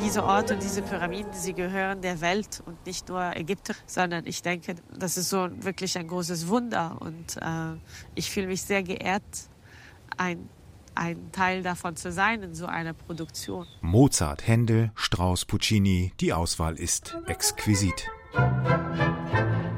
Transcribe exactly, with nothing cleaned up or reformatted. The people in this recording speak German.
diese Orte und diese Pyramiden, sie gehören der Welt und nicht nur Ägypten, sondern ich denke, das ist so wirklich ein großes Wunder. Und äh, ich fühle mich sehr geehrt, ein, ein Teil davon zu sein in so einer Produktion. Mozart, Händel, Strauss, Puccini, die Auswahl ist exquisit.